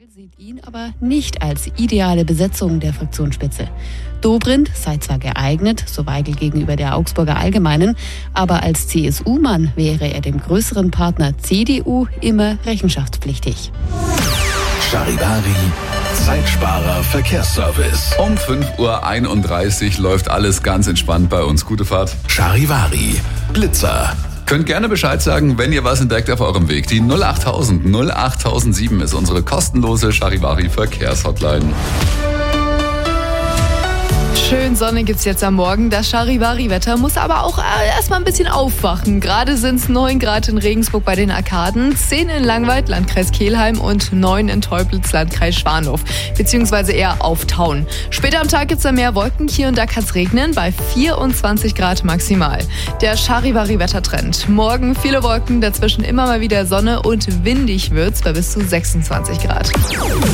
sieht ihn aber nicht als ideale Besetzung der Fraktionsspitze. Dobrindt sei zwar geeignet, so Weigel gegenüber der Augsburger Allgemeinen, aber als CSU-Mann wäre er dem größeren Partner CDU immer rechenschaftspflichtig. Charivari, Zeitsparer Verkehrsservice. Um 5:31 Uhr läuft alles ganz entspannt bei uns. Gute Fahrt. Charivari, Blitzer. Könnt gerne Bescheid sagen, wenn ihr was entdeckt auf eurem Weg. Die 08000 08007 ist unsere kostenlose Charivari Verkehrshotline. Schön Sonne gibt's jetzt am Morgen. Das Charivari-Wetter muss aber auch erstmal ein bisschen aufwachen. Gerade sind's 9 Grad in Regensburg bei den Arkaden, 10 in Langweid, Landkreis Kelheim und 9 in Teupitz, Landkreis Schwanhof. Beziehungsweise eher Auftauen. Später am Tag gibt's dann mehr Wolken. Hier und da kann's regnen bei 24 Grad maximal. Der Charivari-Wettertrend. Morgen viele Wolken, dazwischen immer mal wieder Sonne und windig wird's bei bis zu 26 Grad.